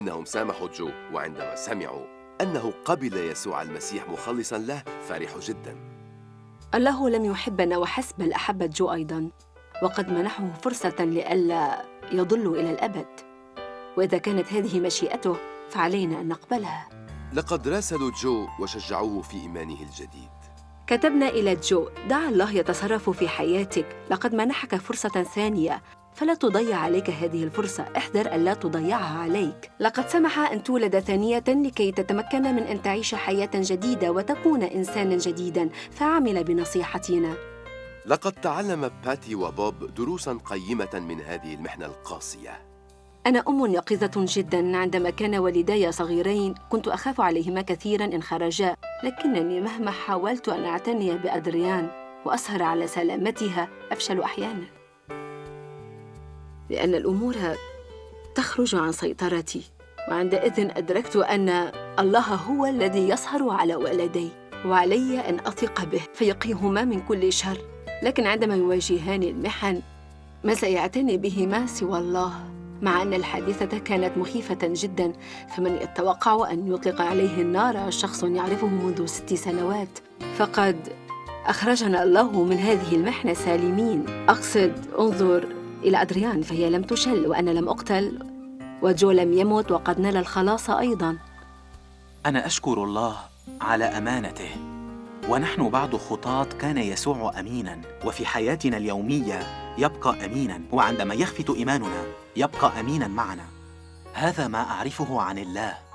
إنهم سامحوا جو، وعندما سمعوا أنه قبل يسوع المسيح مخلصاً له فرحوا جداً. الله لم يحبنا وحسب، بل أحب جو أيضاً، وقد منحه فرصة لئلا يضل إلى الأبد. وإذا كانت هذه مشيئته فعلينا أن نقبلها. لقد راسلوا جو وشجعوه في إيمانه الجديد. كتبنا إلى جو: دع الله يتصرف في حياتك، لقد منحك فرصة ثانية، فلا تضيع عليك هذه الفرصة، احذر ألا تضيعها عليك. لقد سمح أن تولد ثانية لكي تتمكن من أن تعيش حياة جديدة وتكون إنساناً جديداً، فعمل بنصيحتنا. لقد تعلم باتي وبوب دروساً قيمة من هذه المحنة القاسية. أنا أم يقظة جداً. عندما كان والداي صغيرين كنت أخاف عليهما كثيراً إن خرجا، لكنني مهما حاولت أن أعتني بأدريان وأسهر على سلامتها أفشل أحياناً، لأن الأمور تخرج عن سيطرتي. وعندئذ أدركت أن الله هو الذي يسهر على ولدي، وعلي أن أثق به فيقيهما من كل شر. لكن عندما يواجهان المحن، ما سيعتني بهما سوى الله؟ مع أن الحادثة كانت مخيفة جداً، فمن يتوقع أن يطلق عليه النار شخص يعرفه منذ 6 سنوات؟ فقد أخرجنا الله من هذه المحنة سالمين. أقصد، انظر إلى أدريان، فهي لم تشل وأنا لم أقتل، وجو لم يمت وقد نال الخلاص أيضاً. أنا أشكر الله على أمانته، ونحن بعد خطاة كان يسوع أميناً، وفي حياتنا اليومية يبقى أميناً، وعندما يخفت إيماننا يبقى أميناً معنا. هذا ما أعرفه عن الله.